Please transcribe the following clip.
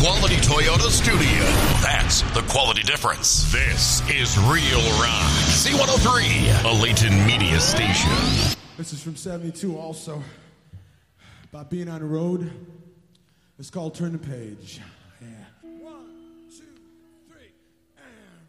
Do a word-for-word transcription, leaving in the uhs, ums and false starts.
quality Toyota studio. That's the quality difference. This is Real Rock. C one oh three, a Layton media station. This is from seventy-two also. About being on the road. It's called Turn the Page. Yeah.